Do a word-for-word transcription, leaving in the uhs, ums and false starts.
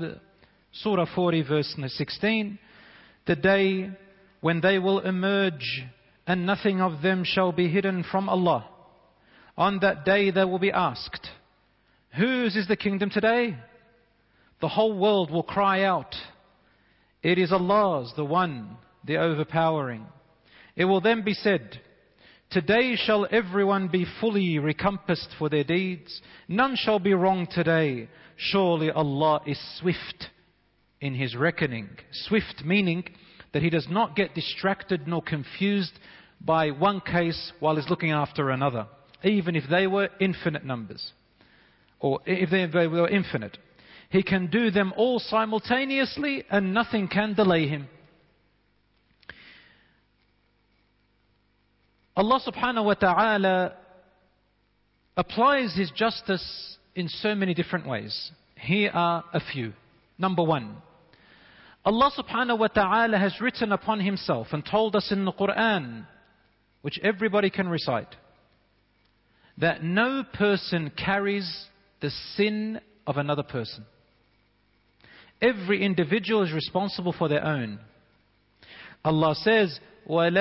Surah forty verse sixteen, the day when they will emerge and nothing of them shall be hidden from Allah. On that day they will be asked, whose is the kingdom today? The whole world will cry out, it is Allah's, the one, the overpowering. It will then be said, today shall everyone be fully recompensed for their deeds. None shall be wrong today. Surely Allah is swift in His reckoning. Swift meaning that He does not get distracted nor confused by one case while He's looking after another, even if they were infinite numbers, or if they were infinite. He can do them all simultaneously and nothing can delay Him. Allah subhanahu wa ta'ala applies His justice in so many different ways. Here are a few. Number one, Allah subhanahu wa ta'ala has written upon Himself and told us in the Quran, which everybody can recite, that no person carries the sin of another person. Every individual is responsible for their own. Allah says,